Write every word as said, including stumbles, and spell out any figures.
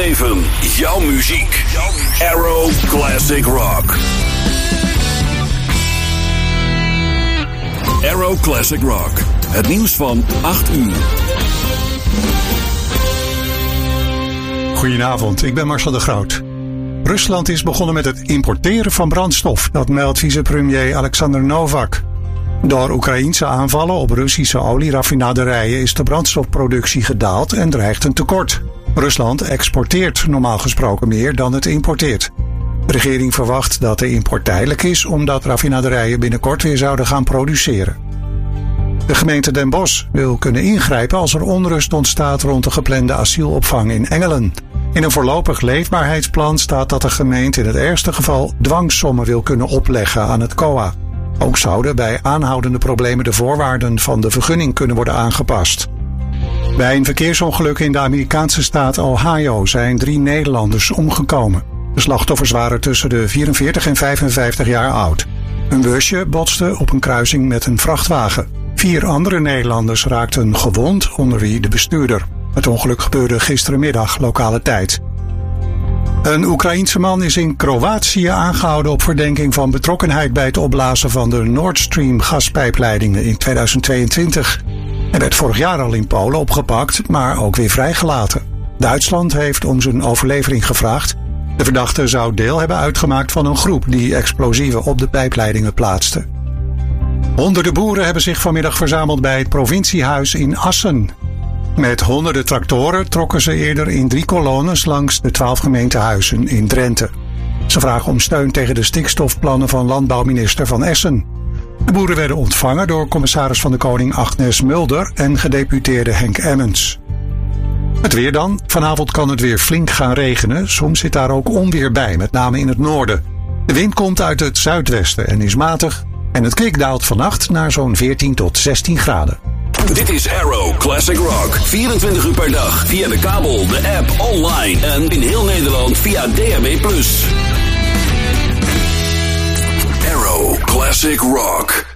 zeven. Jouw muziek. Arrow Classic Rock. Arrow Classic Rock. Het nieuws van acht uur. Goedenavond, ik ben Marcel de Groot. Rusland is begonnen met het importeren van brandstof, dat meldt vicepremier Alexander Novak. Door Oekraïense aanvallen op Russische olieraffinaderijen is de brandstofproductie gedaald en dreigt een tekort. Rusland exporteert normaal gesproken meer dan het importeert. De regering verwacht dat de import tijdelijk is, omdat raffinaderijen binnenkort weer zouden gaan produceren. De gemeente Den Bosch wil kunnen ingrijpen als er onrust ontstaat rond de geplande asielopvang in Engelen. In een voorlopig leefbaarheidsplan staat dat de gemeente in het ergste geval dwangsommen wil kunnen opleggen aan het C O A. Ook zouden bij aanhoudende problemen de voorwaarden van de vergunning kunnen worden aangepast. Bij een verkeersongeluk in de Amerikaanse staat Ohio zijn drie Nederlanders omgekomen. De slachtoffers waren tussen de vierenveertig en vijfenvijftig jaar oud. Een busje botste op een kruising met een vrachtwagen. Vier andere Nederlanders raakten gewond, onder wie de bestuurder. Het ongeluk gebeurde gisterenmiddag lokale tijd. Een Oekraïense man is in Kroatië aangehouden op verdenking van betrokkenheid bij het opblazen van de Nord Stream gaspijpleidingen in tweeduizend tweeëntwintig. Hij werd vorig jaar al in Polen opgepakt, maar ook weer vrijgelaten. Duitsland heeft om zijn overlevering gevraagd. De verdachte zou deel hebben uitgemaakt van een groep die explosieven op de pijpleidingen plaatste. Honderden boeren hebben zich vanmiddag verzameld bij het provinciehuis in Assen. Met honderden tractoren trokken ze eerder in drie kolonnes langs de twaalf gemeentehuizen in Drenthe. Ze vragen om steun tegen de stikstofplannen van landbouwminister Van Essen. De boeren werden ontvangen door commissaris van de Koning Agnes Mulder en gedeputeerde Henk Emmens. Het weer dan. Vanavond kan het weer flink gaan regenen. Soms zit daar ook onweer bij, met name in het noorden. De wind komt uit het zuidwesten en is matig. En het kwik daalt vannacht naar zo'n veertien tot zestien graden. Dit is Arrow Classic Rock. vierentwintig uur per dag via de kabel, de app, online en in heel Nederland via D A B plus. Arrow Classic Rock.